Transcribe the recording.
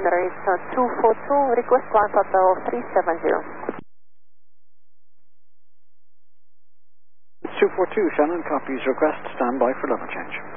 Emirates 242, request climb total 370. 242, Shannon, copies request, stand by for level change.